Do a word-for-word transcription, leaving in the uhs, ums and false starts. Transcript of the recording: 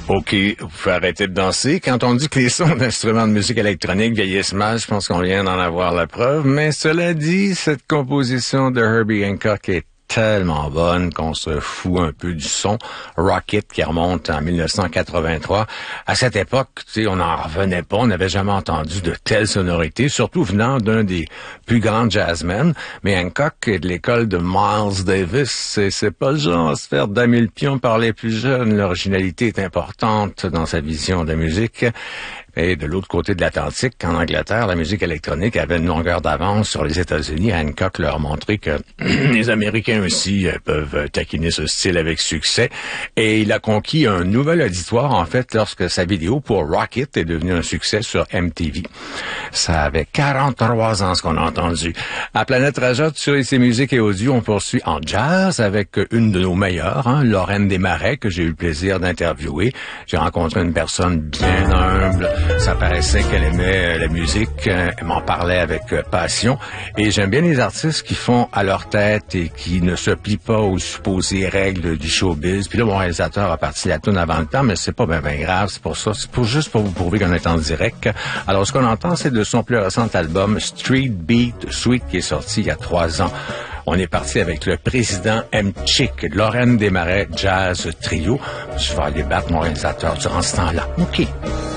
OK, vous pouvez arrêter de danser. Quand on dit que les sons d'instruments de musique électronique vieillissent mal, je pense qu'on vient d'en avoir la preuve. Mais cela dit, cette composition de Herbie Hancock est tellement bonne qu'on se fout un peu du son. Rocket qui remonte en mille neuf cent quatre-vingt-trois. À cette époque, tu sais, on n'en revenait pas. On n'avait jamais entendu de telles sonorités, surtout venant d'un des plus grands jazzmen. Mais Hancock est de l'école de Miles Davis. C'est, c'est pas le genre à se faire damer le pion par les plus jeunes. L'originalité est importante dans sa vision de la musique. Et de l'autre côté de l'Atlantique, en Angleterre, la musique électronique avait une longueur d'avance sur les États-Unis. Hancock leur a montré que les Américains aussi peuvent taquiner ce style avec succès. Et il a conquis un nouvel auditoire, en fait, lorsque sa vidéo pour Rocket est devenue un succès sur M T V. Ça avait quarante-trois ans, ce qu'on a entendu. À Planète Rajotte, sur ses musiques et audio, on poursuit en jazz avec une de nos meilleures, hein, Lorraine Desmarais, que j'ai eu le plaisir d'interviewer. J'ai rencontré une personne bien humble. Ça paraissait qu'elle aimait la musique, elle m'en parlait avec passion. Et j'aime bien les artistes qui font à leur tête et qui ne se plient pas aux supposées règles du showbiz. Puis là, mon réalisateur a parti la toune avant le temps, mais c'est pas bien ben grave, c'est pour ça. C'est pour juste pour vous prouver qu'on est en direct. Alors, ce qu'on entend, c'est de son plus récent album, Street Beat Suite, qui est sorti il y a trois ans. On est parti avec le président M-Chick, Lorraine Desmarais Jazz Trio. Je vais aller battre mon réalisateur durant ce temps-là. OK.